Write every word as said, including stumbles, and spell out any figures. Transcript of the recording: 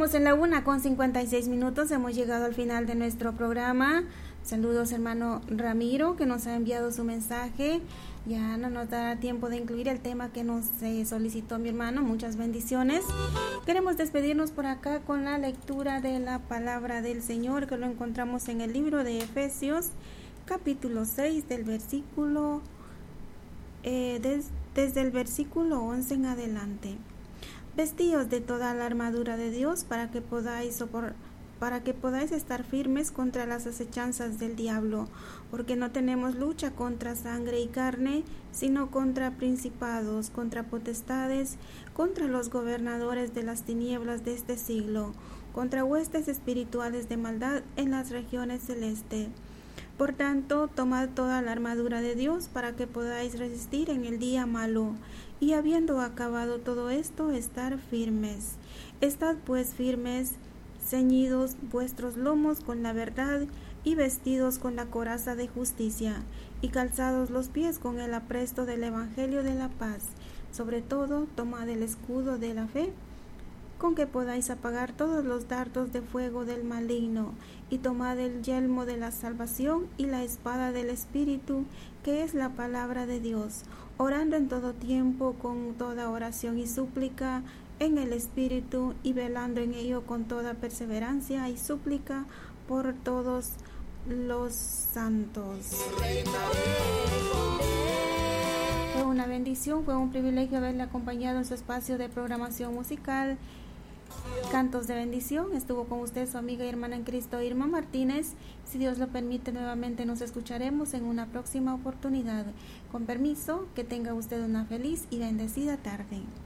Tenemos en la una con cincuenta y seis minutos, hemos llegado al final de nuestro programa. Saludos hermano Ramiro, que nos ha enviado su mensaje. Ya no nos dará tiempo de incluir el tema que nos eh, solicitó mi hermano. Muchas bendiciones. Queremos despedirnos por acá con la lectura de la palabra del Señor, que lo encontramos en el libro de Efesios, capítulo seis, del versículo eh, des, desde el versículo once en adelante. Vestíos de toda la armadura de Dios para que podáis sopor, para que podáis estar firmes contra las acechanzas del diablo, porque no tenemos lucha contra sangre y carne, sino contra principados, contra potestades, contra los gobernadores de las tinieblas de este siglo, contra huestes espirituales de maldad en las regiones celestes. Por tanto, tomad toda la armadura de Dios para que podáis resistir en el día malo, y habiendo acabado todo esto, estar firmes. Estad pues firmes, ceñidos vuestros lomos con la verdad, y vestidos con la coraza de justicia, y calzados los pies con el apresto del evangelio de la paz. Sobre todo, tomad el escudo de la fe, con que podáis apagar todos los dardos de fuego del maligno, y tomad el yelmo de la salvación y la espada del Espíritu, que es la palabra de Dios, orando en todo tiempo con toda oración y súplica en el Espíritu, y velando en ello con toda perseverancia y súplica por todos los santos. Fue una bendición, fue un privilegio haberle acompañado en su espacio de programación musical Cantos de Bendición. Estuvo con usted su amiga y hermana en Cristo, Irma Martínez. Si Dios lo permite, nuevamente nos escucharemos en una próxima oportunidad. Con permiso, que tenga usted una feliz y bendecida tarde.